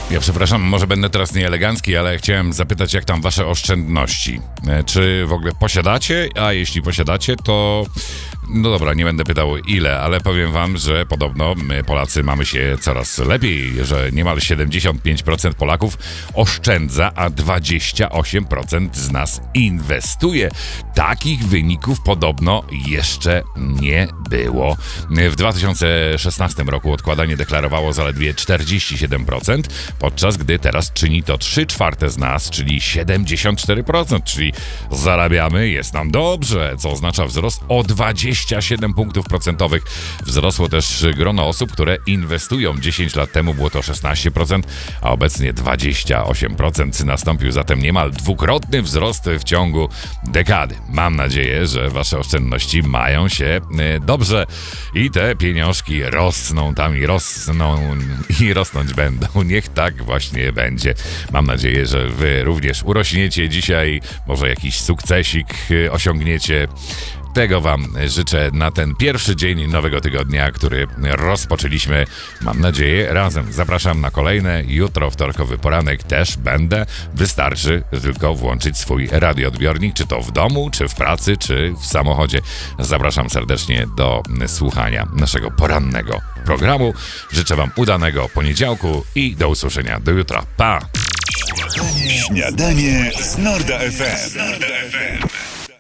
Ja przepraszam, może będę teraz nieelegancki, ale chciałem zapytać, jak tam wasze oszczędności? Czy w ogóle posiadacie? A jeśli posiadacie, to... No dobra, nie będę pytał ile, ale powiem wam, że podobno my Polacy mamy się coraz lepiej, że niemal 75% Polaków oszczędza, a 28% z nas inwestuje. Takich wyników podobno jeszcze nie było. W 2016 roku odkładanie deklarowało zaledwie 47%, podczas gdy teraz czyni to 3/4 z nas, czyli 74%, czyli zarabiamy, jest nam dobrze, co oznacza wzrost o 27 punktów procentowych. Wzrosło też grono osób, które inwestują. 10 lat temu było to 16%, a obecnie 28%. Nastąpił zatem niemal dwukrotny wzrost w ciągu dekady. Mam nadzieję, że wasze oszczędności mają się dobrze i te pieniążki rosną tam i rosną i rosnąć będą. Niech tak właśnie będzie. Mam nadzieję, że wy również urośniecie dzisiaj, może jakiś sukcesik osiągniecie. Tego wam życzę na ten pierwszy dzień nowego tygodnia, który rozpoczęliśmy, mam nadzieję, razem. Zapraszam na kolejne. Jutro, wtorkowy poranek też będę. Wystarczy tylko włączyć swój radioodbiornik, czy to w domu, czy w pracy, czy w samochodzie. Zapraszam serdecznie do słuchania naszego porannego programu. Życzę wam udanego poniedziałku i do usłyszenia. Do jutra. Pa! Śniadanie z Norda FM.